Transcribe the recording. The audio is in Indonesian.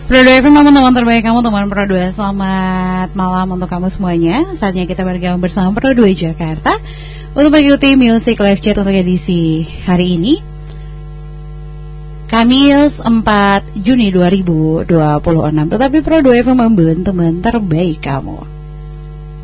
Pro 2 FM, teman terbaik kamu, teman Pro 2. Selamat malam untuk kamu semuanya. Saatnya kita bergabung bersama Pro 2 Jakarta untuk mengikuti Music Live Chat untuk edisi hari ini, Kamis 4 Juni 2026. Tetapi Pro 2 FM membantu teman terbaik kamu.